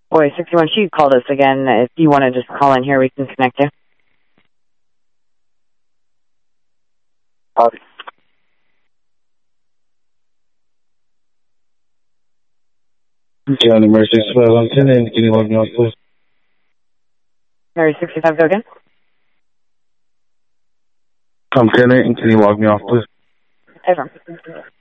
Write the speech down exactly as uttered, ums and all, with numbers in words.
Boy, sixty-one, she called us again. If you want to just call in here, we can connect you. Copy. County Mercy sixty-five, I'm ten, and can you log me off, please? Mary sixty-five, go again. I'm ten, and can you log me off, please? Ever.